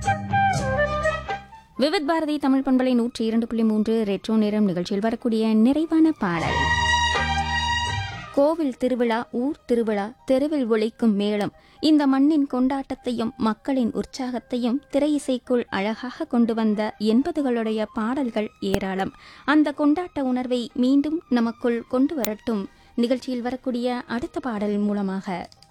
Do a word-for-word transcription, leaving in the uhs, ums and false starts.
விவித் பாரதி தமிழ் பண்பலை நூற்றி இரண்டு புள்ளி மூன்று ரெட்ரோ நேரம் நிகழ்ச்சியில் வரக்கூடிய நிறைவான பாடல். கோவில் திருவிழா, ஊர் திருவிழா, தெருவில் ஒலிக்கும் மேளம் இந்த மண்ணின் கொண்டாட்டத்தையும் மக்களின் உற்சாகத்தையும் திரையிசைக்குள் அழகாக கொண்டு வந்த எண்பதுகளுடைய பாடல்கள் ஏராளம். அந்த கொண்டாட்ட உணர்வை மீண்டும் நமக்குள் கொண்டு வரட்டும். நிகழ்ச்சியில் வரக்கூடிய அடுத்த பாடல் மூலமாக